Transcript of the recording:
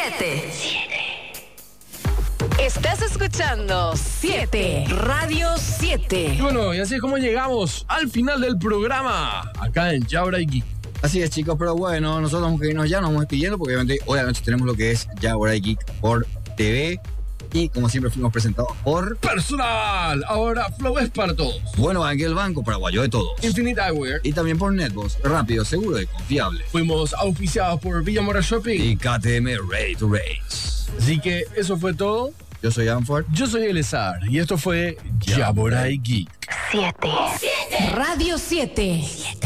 7. Estás escuchando 7 Radio 7. Y bueno, y así es como llegamos al final del programa, acá en Ya Hora Geek. Así es, chicos, pero bueno, nosotros vamos a irnos ya, nos vamos despidiendo, porque obviamente hoy a la noche tenemos lo que es Ya Hora Geek por TV. Y como siempre fuimos presentados por Personal, ahora Flow es para todos. Bueno Banque, el banco paraguayo de todos. Infinite Eyewear. Y también por Netbox, rápido, seguro y confiable. Fuimos auspiciados por Villa Mora Shopping Y KTM Ready to Race. Así que eso fue todo. Yo soy Anford. Yo soy Elezar y esto fue Ya Hora Geek. 7. Radio 7.